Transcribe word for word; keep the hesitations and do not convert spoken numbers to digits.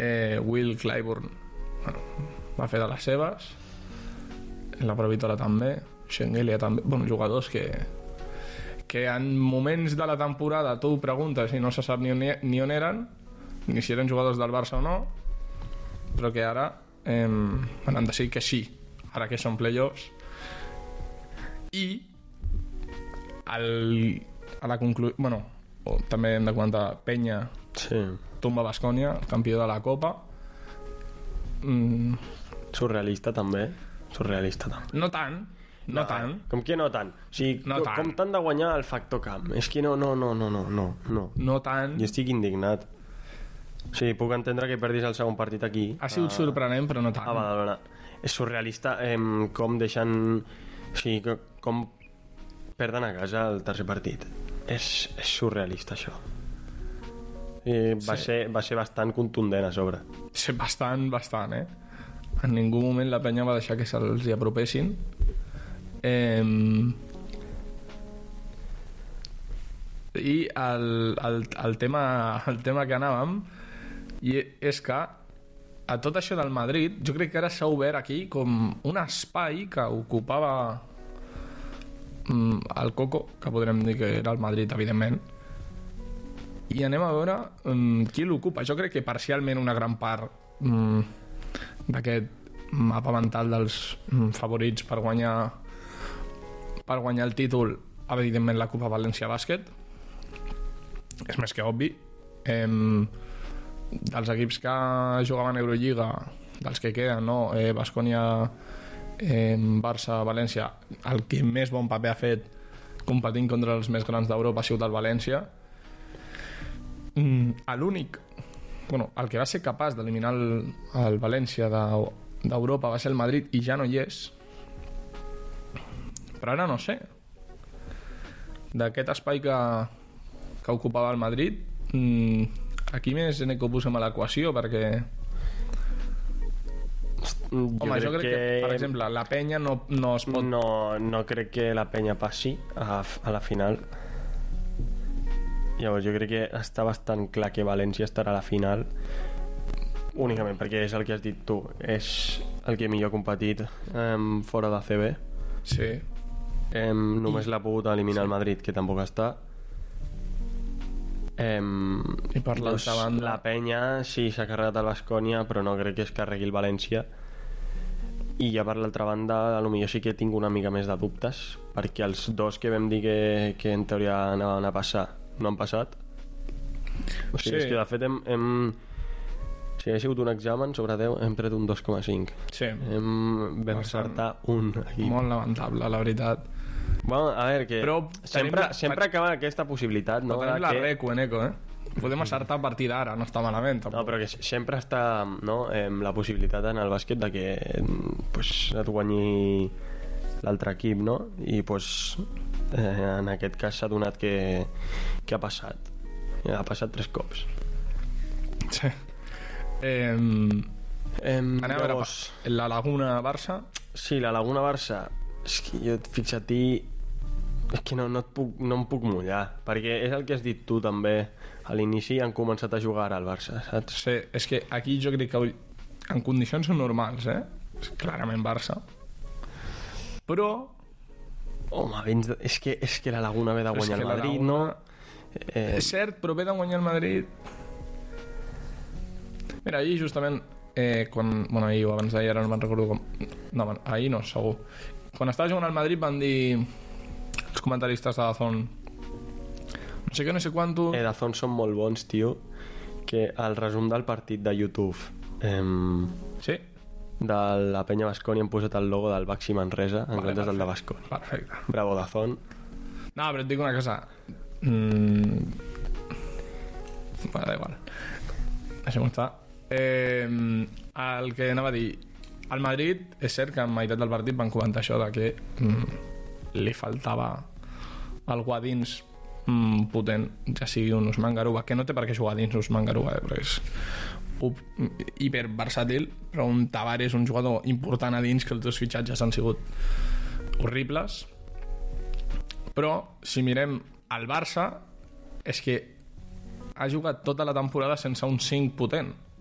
eh, Will Clyburn, bueno, va fer de les seves, la Provitola també, Schengelia també, bueno, jugadors que que en moments de la temporada tu preguntes i no se sap ni on, ni on eren, ni si eren jugadors del Barça o no, però que ara eh, han decidit que sí, ara que són playoffs. I el, a la conclusió, bueno, o, també hem de comentar, Penya sí. tumba Baskonia, campió de la Copa. mm. Surrealista també, surrealista també. No tant, no, no tant. Com que no tant? O sigui, no com, tant. com tant de guanyar el factor camp. És que no, no, no, no, no, no, no. No tant. Jo estic indignat. O sigui, puc entendre que perdis el segon partit aquí. Ha sigut a... sorprenent, però no tant. A Badalona. És surrealista eh, com deixen... O sigui, com perden a casa el tercer partit. És, és surrealista, això. I va, sí. ser, va ser bastant contundent a sobre. Sí, bastant, bastant, eh? En ningú moment la penya va deixar que se'ls hi apropessin. Eh... I el, el, el, tema, el tema que anàvem i és que a tot això del Madrid jo crec que ara s'ha obert aquí com un espai que ocupava mm, el Coco, que podrem dir que era el Madrid, evidentment, i anem a veure mm, qui l'ocupa. Jo crec que parcialment una gran part mm, d'aquest mapa mental dels mm, favorits per guanyar per guanyar el títol, evidentment la Copa València Bàsquet és més que obvi. eh, dels equips que jugaven a Eurolliga, dels que queden, no? eh, Baskonia, eh, Barça, València, el que més bon paper ha fet competint contra els més grans d'Europa ha sigut el València. mm, l'únic bueno, el que va ser capaç d'eliminar el, el València de, d'Europa va ser el Madrid i ja no hi és. Però ara no sé, d'aquest espai que, que ocupava el Madrid, mmm, aquí més en que ho posem a l'equació, perquè jo home, crec jo crec que... que, per exemple, la penya no, no es pot... No, no crec que la penya passi a, a la final. Llavors jo crec que està bastant clar que València estarà a la final, únicament perquè és el que has dit tu, és el que millor ha competit um, fora de C B. Sí. Um, només I... l'ha pogut eliminar sí. el Madrid, que tampoc està. Um, I per l'altra banda, la penya sí s'ha carregat el Baskonia, però no crec que es carregui el València. I ja per l'altra banda potser sí que tinc una mica més de dubtes, perquè els dos que vam dir que, que en teoria anaven a passar no han passat. O sigui, sí. És que de fet hem, hem si hagués sigut un examen sobre deu hem tret un dos coma cinc. Sí. Hem, vam acertar un aquí. Molt lamentable, la veritat. Bueno, a veure, que però sempre, la, sempre acaba aquesta possibilitat, no? Tenim la que... reco, en eco, eh? Podem acertar a partir d'ara, no està malament tampoc. No, però que sempre està, no, eh, la possibilitat en el bàsquet de que pues, et guanyi l'altre equip, no? I pues, eh, en aquest cas s'ha donat que, que ha passat. Ha passat tres cops. Sí. Eh, eh, anem a veure la Laguna Barça. Sí, la Laguna Barça, és que jo, fixa-t'hi, és que no, no, et puc, no em puc mullar, perquè és el que has dit tu també, a l'inici han començat a jugar al Barça, saps? Sí, és que aquí jo crec que en condicions són normals, eh? Clarament Barça, però home, vens de... és, que, és que la Laguna ve de guanyar el Madrid, Laguna... no? Eh... És cert, però ve de guanyar el Madrid. Mira, ahir justament eh, quan, bueno, ahir o abans d'ahir, ara no me'n recordo com... No, ahir no, segur. Quan estava jugant al Madrid van dir els comentaristes de Dazón no sé què, no sé quanto... Eh, Dazón són molt bons, tio, que el resum del partit de YouTube eh, sí? de la penya Baskonia han posat el logo del Baxi Manresa en comptes del de Baskonia. Perfecte. Bravo, Dazón. No, però et dic una cosa. Mm... Bueno, da igual. Deixem-ho estar. Eh, el que anava a dir, al Madrid és cert que en meitat del partit van comentar això de que mm, li faltava algú a dins mm, potent, ja sigui un Usman Garuba, que no té per què jugar dins Usman Garuba, eh, però és up, hiper versàtil, però un Tavares, un jugador important a dins, que els dos fitxatges han sigut horribles. Però si mirem el Barça, és que ha jugat tota la temporada sense un cinc potent.